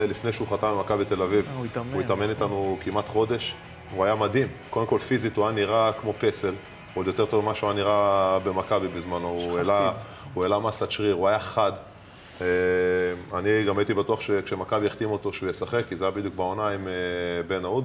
לפני שהוא חתם במכבי תל אביב. הוא התאמן איתנו כמעט חודש. הוא היה מדהים. קודם כל פיזית הוא היה נראה כמו פסל. עוד יותר טוב ממה שהוא היה נראה במכבי בזמנו. הוא העלה מסת שריר, הוא היה חד. אני גם הייתי בטוח שכשמכבי יחתים אותו שהוא ישחק, כי זה היה בדיוק בעונה עם בן אהוד.